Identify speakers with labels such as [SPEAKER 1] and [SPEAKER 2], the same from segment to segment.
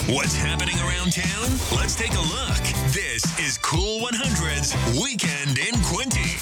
[SPEAKER 1] What's happening around town? Let's take a look. This is Cool 100's Weekend in Quinte.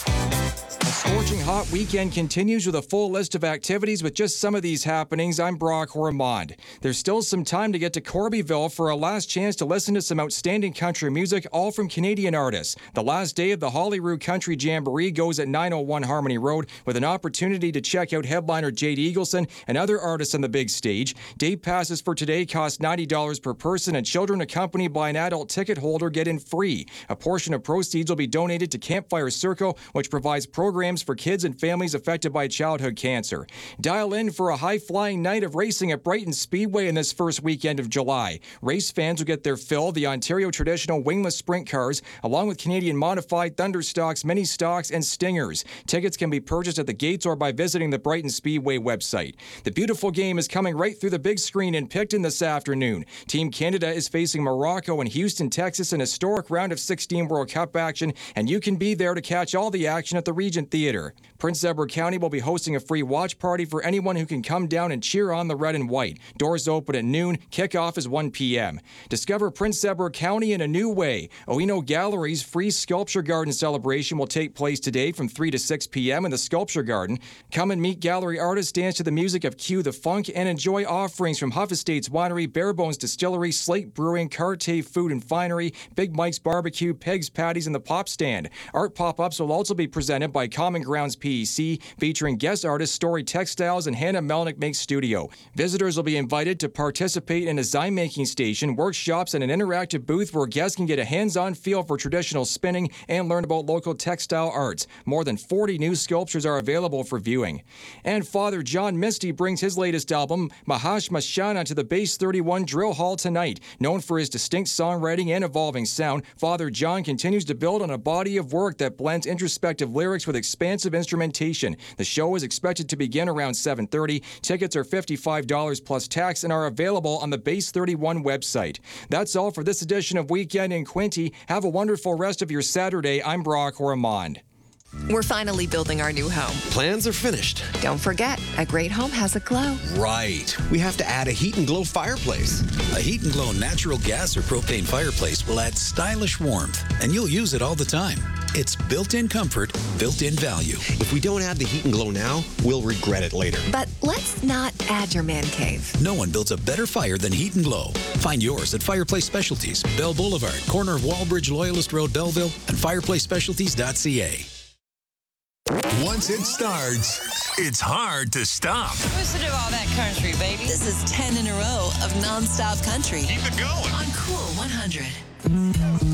[SPEAKER 2] A scorching hot weekend continues with a full list of activities. With just some of these happenings, I'm Brock Ormond. There's still some time to get to Corbyville for a last chance to listen to some outstanding country music, all from Canadian artists. The last day of the Holyrood Country Jamboree goes at 901 Harmony Road, with an opportunity to check out headliner Jade Eagleson and other artists on the big stage. Day passes for today cost $90 per person, and children accompanied by an adult ticket holder get in free. A portion of proceeds will be donated to Campfire Circle, which provides programs for kids and families affected by childhood cancer. Dial in for a high-flying night of racing at Brighton Speedway in this first weekend of July. Race fans will get their fill of the Ontario traditional wingless sprint cars, along with Canadian modified Thunderstocks, mini stocks, and Stingers. Tickets can be purchased at the gates or by visiting the Brighton Speedway website. The beautiful game is coming right through the big screen in Picton this afternoon. Team Canada is facing Morocco in Houston, Texas, in a historic round of 16 World Cup action, and you can be there to catch all the action at the Regent Theatre. Prince Edward County will be hosting a free watch party for anyone who can come down and cheer on the red and white. Doors open at noon. Kickoff is 1 p.m. Discover Prince Edward County in a new way. Oino Gallery's free Sculpture Garden celebration will take place today from 3 to 6 p.m. in the Sculpture Garden. Come and meet gallery artists, dance to the music of Cue the Funk, and enjoy offerings from Huff Estates Winery, Barebones Distillery, Slate Brewing, Carte Food and Finery, Big Mike's Barbecue, Peg's Patties, and the Pop Stand. Art pop-ups will also be presented by Common Grounds PEC, featuring guest artists Story Textiles and Hannah Melnick Makes Studio. Visitors will be invited to participate in a design-making station, workshops, and an interactive booth where guests can get a hands-on feel for traditional spinning and learn about local textile arts. More than 40 new sculptures are available for viewing. And Father John Misty brings his latest album, Mahash Mashana, to the Base 31 Drill Hall tonight. Known for his distinct songwriting and evolving sound, Father John continues to build on a body of work that blends introspective lyrics with expansive instrumentation. The show is expected to begin around 7:30. Tickets are $55 plus tax and are available on the Base 31 website. That's all for this edition of Weekend in Quinte. Have a wonderful rest of your Saturday. I'm Brock Ormond.
[SPEAKER 3] We're finally building our new home.
[SPEAKER 4] Plans are finished.
[SPEAKER 3] Don't forget, a great home has a glow.
[SPEAKER 4] Right. We have to add a Heat and Glow fireplace.
[SPEAKER 5] A Heat and Glow natural gas or propane fireplace will add stylish warmth, and you'll use it all the time. It's built-in comfort, built-in value.
[SPEAKER 4] If we don't add the Heat and Glow now, we'll regret it later.
[SPEAKER 3] But let's not add your man cave.
[SPEAKER 5] No one builds a better fire than Heat and Glow. Find yours at Fireplace Specialties, Bell Boulevard, corner of Wallbridge Loyalist Road, Belleville, and fireplacespecialties.ca.
[SPEAKER 1] Once it starts, it's hard to stop.
[SPEAKER 6] Listen to all that country, baby.
[SPEAKER 7] This is 10 in a row of non-stop country.
[SPEAKER 1] Keep it going.
[SPEAKER 7] On Cool 100.